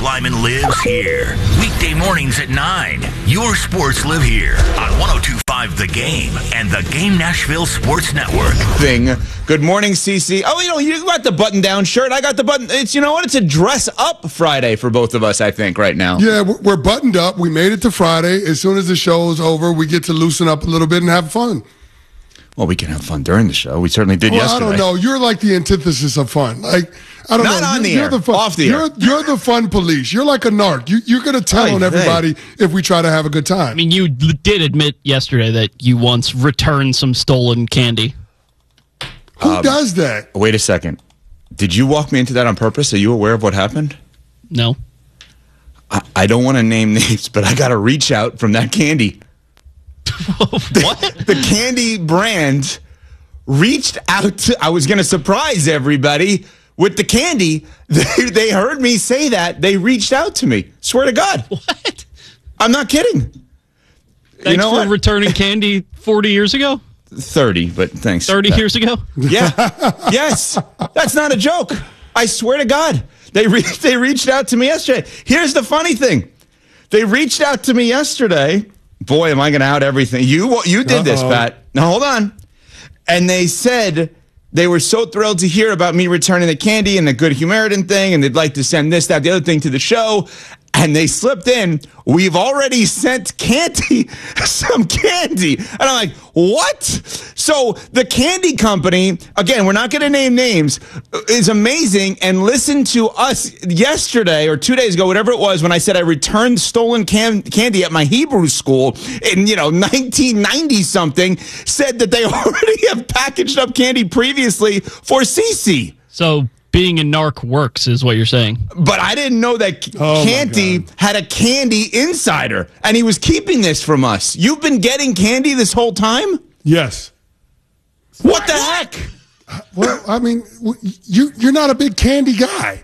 Lyman lives here. Weekday mornings at 9. Your sports live here on 102.5 The Game and The Game Nashville Sports Network. Good morning, CC. Oh, you got the button-down shirt. I got the button. It's, it's a dress-up Friday for both of us, I think, right now. Yeah, we're buttoned up. We made it to Friday. As soon as the show is over, we get to loosen up a little bit and have fun. Well, we can have fun during the show. We certainly did yesterday. I don't know. You're like the antithesis of fun. Like, I don't know. Not on the air. Off the air. You're the fun police. You're like a narc. You're going to tell on everybody if we try to have a good time. I mean, you did admit yesterday that you once returned some stolen candy. Who does that? Wait a second. Did you walk me into that on purpose? Are you aware of what happened? No. I don't want to name names, but I got a reach out from that candy. What? The candy brand reached out to, I was going to surprise everybody with the candy. They heard me say that. They reached out to me. Swear to God. What? I'm not kidding. Thanks for returning candy 40 years ago? 30, but thanks. 30 years ago? Yeah. Yes. That's not a joke. I swear to God. They reached out to me yesterday. Here's the funny thing. They reached out to me yesterday. Boy, am I going to out everything. You did this, Pat. Now, hold on. And they said they were so thrilled to hear about me returning the candy and the Good Samaritan thing, and they'd like to send this, that, the other thing to the show. And they slipped in, we've already sent candy, some candy. And I'm like, what? So the candy company, again, we're not going to name names, is amazing. And listen to us yesterday or 2 days ago, whatever it was, when I said I returned stolen candy at my Hebrew school in, 1990-something, said that they already have packaged up candy previously for Cece. So being a narc works is what you're saying. But I didn't know that Canty had a candy insider, and he was keeping this from us. You've been getting candy this whole time? Yes. What the heck? Well, I mean, you're not a big candy guy.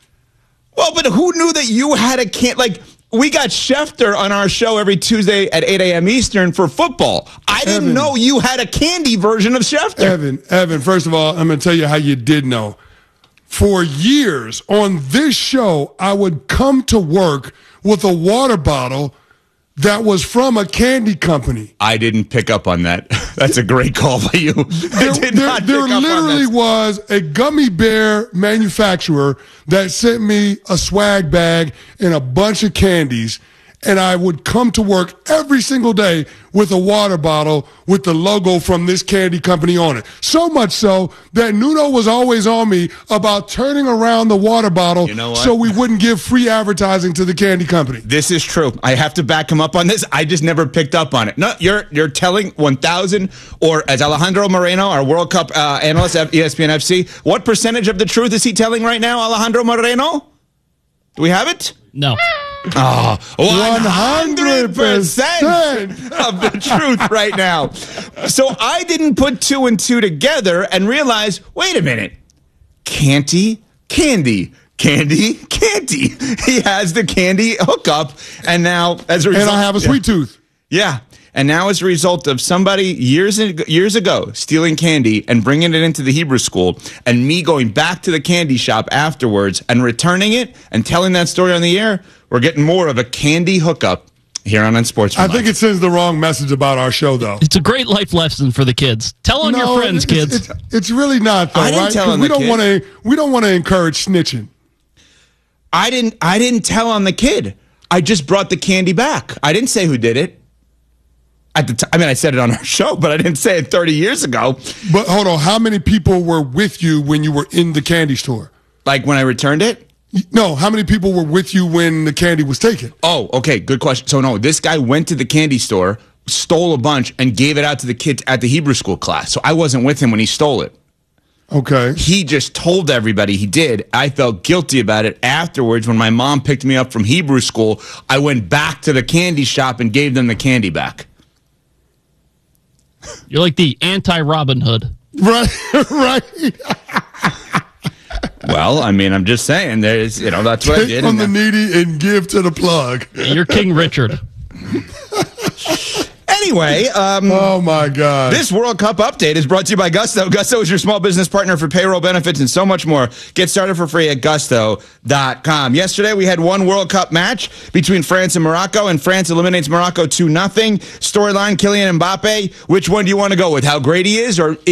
Well, but who knew that you had a candy? Like, we got Schefter on our show every Tuesday at 8 a.m. Eastern for football. I didn't know you had a candy version of Schefter. Evan, first of all, I'm going to tell you how you did know. For years on this show, I would come to work with a water bottle that was from a candy company. I didn't pick up on that. That's a great call by you. There literally was a gummy bear manufacturer that sent me a swag bag and a bunch of candies. And I would come to work every single day with a water bottle with the logo from this candy company on it. So much so that Nuno was always on me about turning around the water bottle so we wouldn't give free advertising to the candy company. This is true. I have to back him up on this. I just never picked up on it. No, you're telling 1,000, or as Alejandro Moreno, our World Cup analyst at ESPN FC, what percentage of the truth is he telling right now, Alejandro Moreno? Do we have it? No. 100% of the truth right now. So I didn't put two and two together and realize, wait a minute, candy. He has the candy hookup, and now as a result, and I have a sweet tooth. Yeah. And now as a result of somebody years ago stealing candy and bringing it into the Hebrew school, and me going back to the candy shop afterwards and returning it and telling that story on the air, we're getting more of a candy hookup here on Sports. I think it sends the wrong message about our show, though. It's a great life lesson for the kids. Tell on your friends, kids. It's really not, though, right? We don't want to encourage snitching. I didn't tell on the kid. I just brought the candy back. I didn't say who did it. At the time, I mean, I said it on our show, but I didn't say it 30 years ago. But hold on, how many people were with you when you were in the candy store? Like when I returned it? No, how many people were with you when the candy was taken? Oh, okay, good question. So no, this guy went to the candy store, stole a bunch, and gave it out to the kids at the Hebrew school class. So I wasn't with him when he stole it. Okay. He just told everybody he did. I felt guilty about it afterwards. When my mom picked me up from Hebrew school, I went back to the candy shop and gave them the candy back. You're like the anti-Robin Hood. Right. Well, I mean, I'm just saying, that's what I did. Take from the needy and give to the plug. You're King Richard. Anyway, oh my God. This World Cup update is brought to you by Gusto. Gusto is your small business partner for payroll benefits and so much more. Get started for free at gusto.com. Yesterday, we had one World Cup match between France and Morocco, and France eliminates Morocco 2-0. Storyline, Kylian Mbappe. Which one do you want to go with? How great he is, or